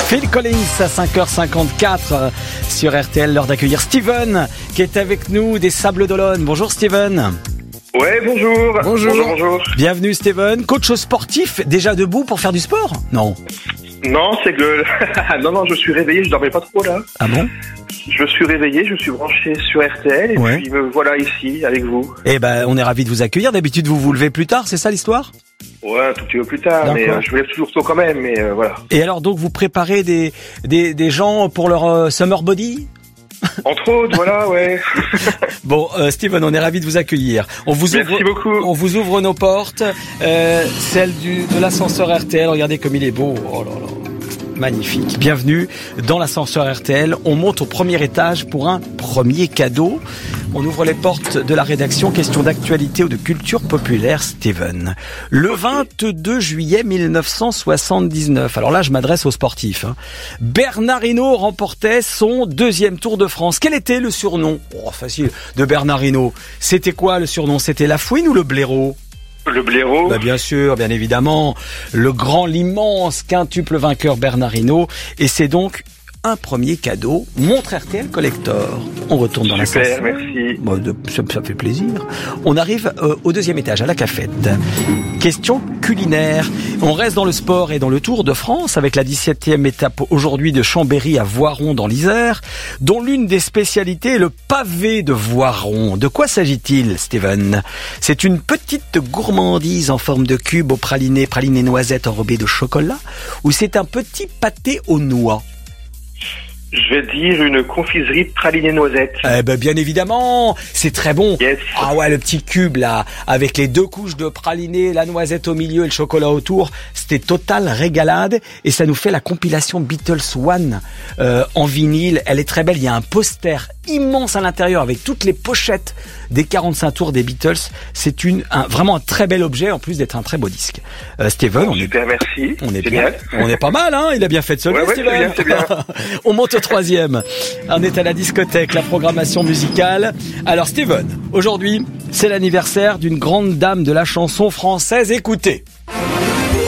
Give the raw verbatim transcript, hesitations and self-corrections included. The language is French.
Phil Collins à cinq heures cinquante-quatre sur R T L, l'heure d'accueillir Steven qui est avec nous des Sables d'Olonne. Bonjour Steven. Ouais, bonjour. Bonjour. Bonjour, bonjour. Bienvenue Steven. Coach sportif, déjà debout pour faire du sport ? Non. Non, c'est que... non, non, je suis réveillé, je dormais pas trop là. Ah bon ? Je suis réveillé, je suis branché sur R T L et Ouais. puis me voilà ici avec vous. Eh ben, on est ravis de vous accueillir. D'habitude, vous vous levez plus tard, c'est ça l'histoire ? Ouais, un tout petit peu plus tard, D'accord. mais euh, je me lève toujours tôt quand même, mais euh, voilà. Et alors donc, vous préparez des, des, des gens pour leur euh, summer body ? Entre autres, voilà, ouais. Bon, euh, Steven, on est ravis de vous accueillir. On vous Merci ouvre, beaucoup. on vous ouvre nos portes, euh, celle du, de l'ascenseur R T L. Regardez comme il est beau. Oh là là. Magnifique. Bienvenue dans l'ascenseur R T L. On monte au premier étage pour un premier cadeau. On ouvre les portes de la rédaction. Question d'actualité ou de culture populaire, Steven. Le vingt-deux juillet mille neuf cent soixante-dix-neuf. Alors là, je m'adresse aux sportifs. Hein. Bernard Hinault remportait son deuxième Tour de France. Quel était le surnom ? Oh, facile. De Bernard Hinault. C'était quoi le surnom ? C'était la fouine ou le blaireau ? Le blaireau. Bah bien sûr, bien évidemment, le grand, l'immense quintuple vainqueur Bernard Hinault. Et c'est donc un premier cadeau, montre R T L Collector. On retourne dans Super, l'ascenseur. merci. Bon, de, ça, ça fait plaisir. On arrive euh, au deuxième étage, à la cafette. Question culinaire. On reste dans le sport et dans le Tour de France avec la dix-septième étape aujourd'hui de Chambéry à Voiron dans l'Isère, dont l'une des spécialités est le pavé de Voiron. De quoi s'agit-il, Steven ? C'est une petite gourmandise en forme de cube au praliné, praliné noisette enrobé de chocolat, ou c'est un petit pâté aux noix ? Je vais dire une confiserie pralinée noisette. Eh ben bien évidemment, c'est très bon. Yes. Ah ouais, le petit cube là, avec les deux couches de praliné, la noisette au milieu et le chocolat autour, c'était total régalade et ça nous fait la compilation Beatles One euh, en vinyle. Elle est très belle. Il y a un poster immense à l'intérieur avec toutes les pochettes des quarante-cinq tours des Beatles. C'est une un, vraiment un très bel objet en plus d'être un très beau disque. Euh, Steven, on est Super, merci. on est Génial. bien, on est pas mal, hein. Il a bien fait de se lever, Ouais, ouais, Steven. c'est bien, c'est bien. On monte au troisième. On est à la discothèque, la programmation musicale. Alors Steven, aujourd'hui, c'est l'anniversaire d'une grande dame de la chanson française. Écoutez.